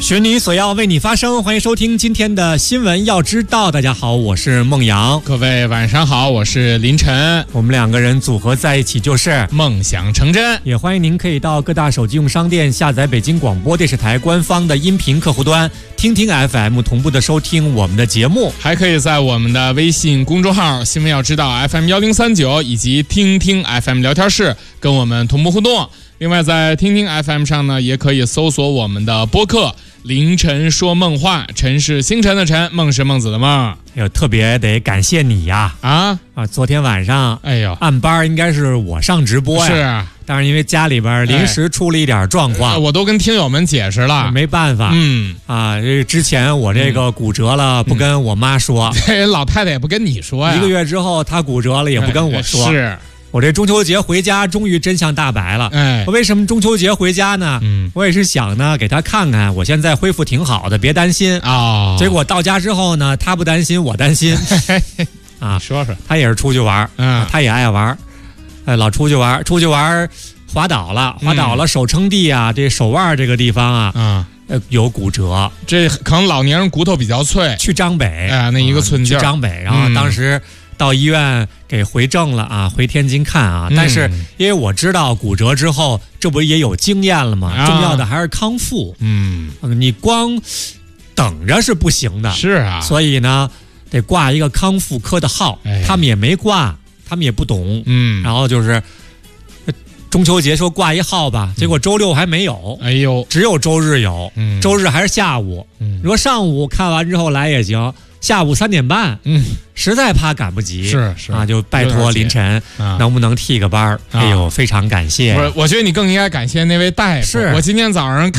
寻你所要，为你发声。欢迎收听今天的新闻要知道。大家好，我是孟阳。 各位晚上好，我是林晨。 我们两个人组合在一起就是梦想成真。 也欢迎您可以到各大手机用商店下载北京广播电视台官方的音频客户端，听听 FM 同步的收听我们的节目。 还可以在我们的微信公众号新闻要知道 FM1039 以及听听 FM 聊天室跟我们同步互动。另外在听听 FM 上呢，也可以搜索我们的播客凌晨说梦话，晨是星辰的晨，梦是孟子的梦。 特别得感谢你呀！昨天晚上，按班应该是我上直播呀， 是啊， 但是因为家里边临时出了一点状况， 我都跟听友们解释了， 没办法。之前我这个骨折了，不跟我妈说， 老太太也不跟你说呀。 1个月之后她骨折了，也不跟我说。 是。 我这中秋节回家，终于真相大白了。我为什么中秋节回家呢？我也是想呢，给他看看，我现在恢复挺好的，别担心啊。结果到家之后呢，他不担心，我担心说说， 他也是出去玩，他也爱玩，老出去玩，滑倒了，手撑地啊，这手腕这个地方啊，有骨折， 这可能老年人骨头比较脆。 去张北， 那一个寸劲， 去张北，然后当时到医院给回正了啊，回天津看啊。但是因为我知道骨折之后，这不也有经验了吗？重要的还是康复。你光等着是不行的。 是啊， 所以呢，得挂一个康复科的号。他们也没挂，他们也不懂。然后就是中秋节说挂一号吧，结果周六还没有。只有周日有。周日还是下午。如果上午看完之后来也行。下午3点半，实在怕赶不及， 是啊， 就拜托凌晨能不能替个班？非常感谢。 我觉得你更应该感谢那位大夫。 是我今天早上